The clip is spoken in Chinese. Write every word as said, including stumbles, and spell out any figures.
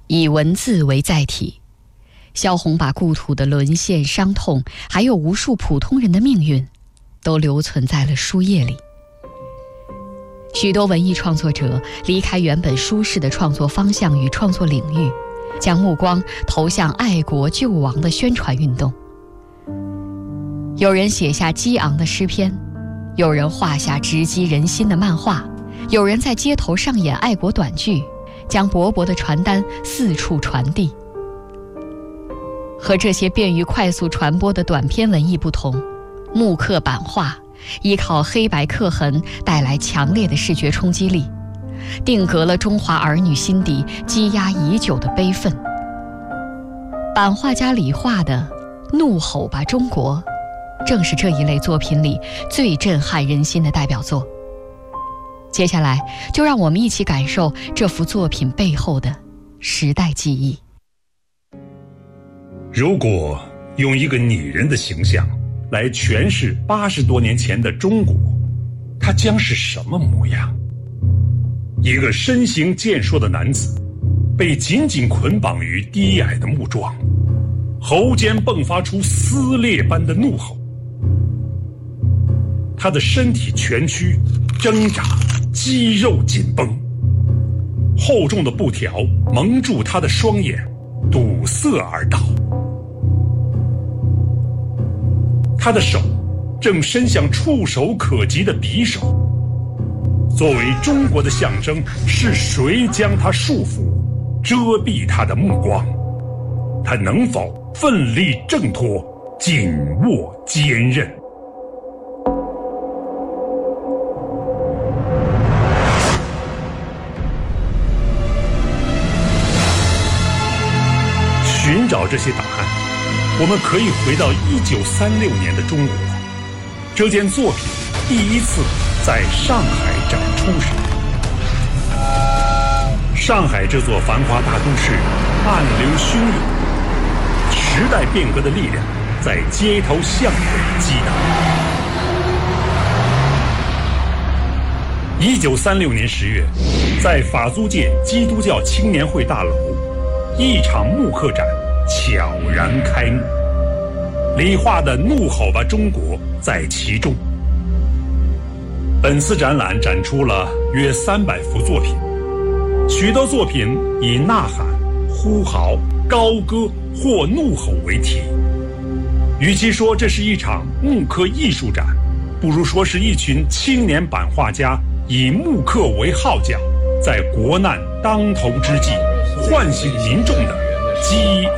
以文字为载体，萧红把故土的沦陷、伤痛，还有无数普通人的命运，都留存在了书页里。许多文艺创作者离开原本舒适的创作方向与创作领域，将目光投向爱国救亡的宣传运动。有人写下激昂的诗篇，有人画下直击人心的漫画，有人在街头上演爱国短剧，将薄薄的传单四处传递。和这些便于快速传播的短篇文艺不同，木刻版画依靠黑白刻痕带来强烈的视觉冲击力，定格了中华儿女心底积压已久的悲愤。版画家李画的《怒吼吧中国》正是这一类作品里最震撼人心的代表作。接下来就让我们一起感受这幅作品背后的时代记忆。 如果用一个拟人的形象来诠释八十多年前的中国，它将是什么模样？一个身形健硕的男子，被紧紧捆绑于低矮的木桩，喉间迸发出撕裂般的怒吼。他的身体蜷曲挣扎，肌肉紧绷，厚重的布条蒙住他的双眼，堵塞而倒。他的手正伸向触手可及的匕首。作为中国的象征，是谁将他束缚，遮蔽他的目光？他能否奋力挣脱，紧握坚韧？寻找这些答案，我们可以回到一九三六年的中国。这件作品第一次在上海展出时，上海这座繁华大都市暗流汹涌，时代变革的力量在街头巷尾激荡。一九三六年十月，在法租界基督教青年会大楼，一场木刻展悄然开幕，李画的《怒吼吧中国》在其中。本次展览展出了约三百幅作品，许多作品以呐喊、呼号、高歌或怒吼为题。与其说这是一场木刻艺术展，不如说是一群青年版画家以木刻为号角，在国难当头之际唤醒民众的激